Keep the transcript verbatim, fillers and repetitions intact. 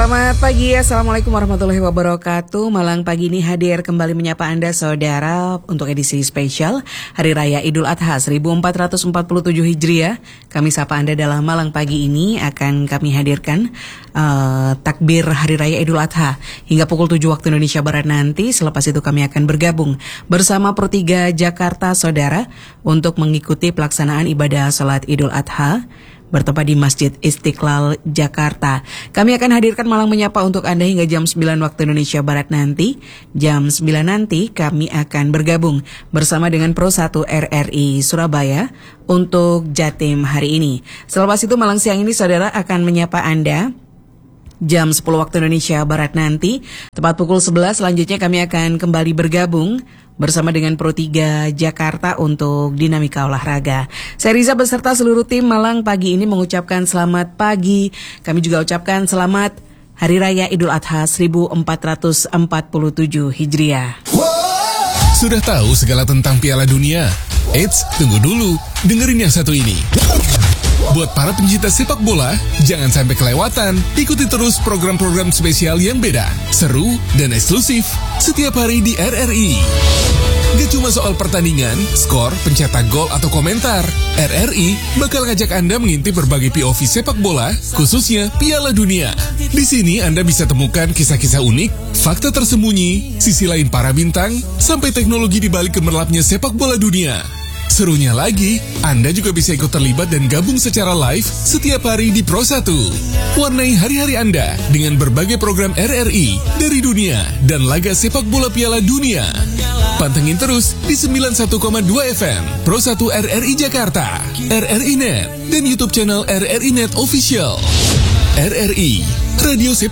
Selamat pagi, Assalamualaikum warahmatullahi wabarakatuh. Malang pagi ini hadir kembali menyapa Anda saudara untuk edisi spesial Hari Raya Idul Adha seribu empat ratus empat puluh tujuh Hijriah. Kami sapa Anda dalam Malang pagi ini akan kami hadirkan uh, takbir Hari Raya Idul Adha hingga pukul tujuh waktu Indonesia Barat nanti. Selepas itu kami akan bergabung bersama Pro tiga Jakarta saudara untuk mengikuti pelaksanaan ibadah salat Idul Adha bertempat di Masjid Istiqlal, Jakarta. Kami akan hadirkan Malang Menyapa untuk Anda hingga jam sembilan waktu Indonesia Barat nanti. Jam sembilan nanti kami akan bergabung bersama dengan Pro satu R R I Surabaya untuk Jatim hari ini. Selepas itu Malang Siang ini saudara akan menyapa Anda jam sepuluh waktu Indonesia Barat nanti. Tepat pukul sebelas selanjutnya kami akan kembali bergabung bersama dengan Pro tiga Jakarta untuk Dinamika Olahraga. Saya Riza beserta seluruh tim Malang pagi ini mengucapkan selamat pagi. Kami juga ucapkan selamat Hari Raya Idul Adha seribu empat ratus empat puluh tujuh Hijriah. Sudah tahu segala tentang Piala Dunia? Eits, tunggu dulu. Dengerin yang satu ini. Buat para pencinta sepak bola, jangan sampai kelewatan. Ikuti terus program-program spesial yang beda, seru, dan eksklusif setiap hari di R R I. Gak cuma soal pertandingan, skor, pencetak gol, atau komentar. R R I bakal ngajak Anda mengintip berbagai P O V sepak bola, khususnya Piala Dunia. Di sini Anda bisa temukan kisah-kisah unik, fakta tersembunyi, sisi lain para bintang, sampai teknologi di balik gemerlapnya sepak bola dunia. Serunya lagi, Anda juga bisa ikut terlibat dan gabung secara live setiap hari di Pro satu. Warnai hari-hari Anda dengan berbagai program R R I dari dunia dan laga sepak bola Piala Dunia. Pantengin terus di sembilan puluh satu koma dua F M Pro satu R R I Jakarta, R R I Net, dan YouTube channel R R I Net Official. R R I, Radio Sepak